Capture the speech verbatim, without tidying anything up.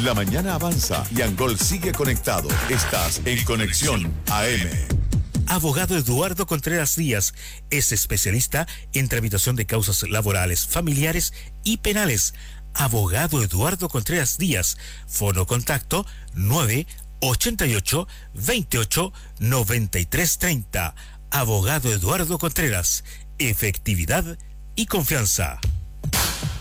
La mañana avanza y Angol sigue conectado. Estás en Conexión A M. Abogado Eduardo Contreras Díaz es especialista en tramitación de causas laborales, familiares y penales. Abogado Eduardo Contreras Díaz. Fono contacto nueve ochenta y ocho, veintiocho, noventa y tres treinta. Abogado Eduardo Contreras. Efectividad y confianza.